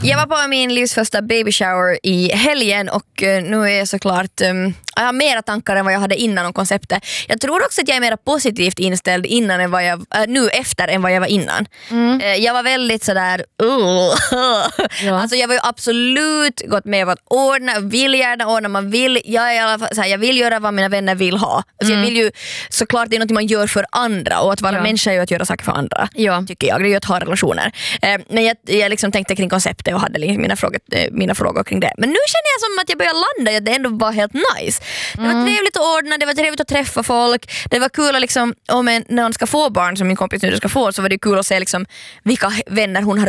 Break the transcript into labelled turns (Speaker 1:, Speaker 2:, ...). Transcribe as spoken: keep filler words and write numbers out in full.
Speaker 1: Jag var på min livs första baby shower i helgen och nu är jag såklart um, jag har mera tankar än vad jag hade innan om konceptet. Jag tror också att jag är mer positivt inställd innan än vad jag, äh, nu efter än vad jag var innan. Mm. Uh, jag var väldigt sådär uh, ja. Alltså jag var ju absolut gått med på att ordna, vill gärna ordna, man vill, jag, är i alla fall, så här, jag vill göra vad mina vänner vill ha. Alltså mm. Jag vill ju, såklart det är något man gör för andra och att vara ja. människa är ju att göra saker för andra. Ja. Tycker jag, det är ju att ha relationer. Uh, men jag, jag liksom tänkte kring konceptet och hade mina frågor, mina frågor kring det. Men nu känner jag som att jag börjar landa, att det ändå var helt nice. Det var mm. trevligt att ordna, det var trevligt att träffa folk. Det var kul att liksom, om en, när hon ska få barn som min kompis nu ska få, så var det kul att se liksom vilka vänner hon har